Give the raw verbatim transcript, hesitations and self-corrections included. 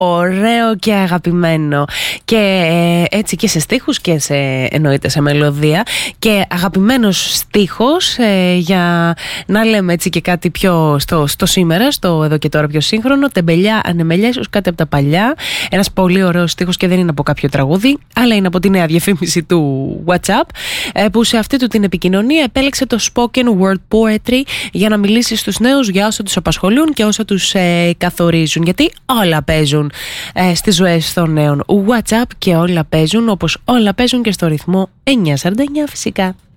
Ωραίο και αγαπημένο. Και ε, έτσι και σε στίχους και σε, εννοείται σε μελωδία. Και αγαπημένος στίχος ε, για να λέμε έτσι και κάτι πιο στο, στο σήμερα, στο εδώ και τώρα πιο σύγχρονο. Τεμπελιά ανεμελιά, ίσως κάτι από τα παλιά. Ένας πολύ ωραίος στίχος και δεν είναι από κάποιο τραγούδι, αλλά είναι από τη νέα διαφήμιση του WhatsApp, ε, που σε αυτή του την επικοινωνία επέλεξε το spoken word poetry για να μιλήσει στους νέους για όσα τους απασχολούν και όσα τους ε, καθορίζουν. Γιατί όλα παίζουν Ε, στις ζωές των νέων. WhatsApp και όλα παίζουν, όπως όλα παίζουν και στο ρυθμό εννιά σαράντα εννιά φυσικά.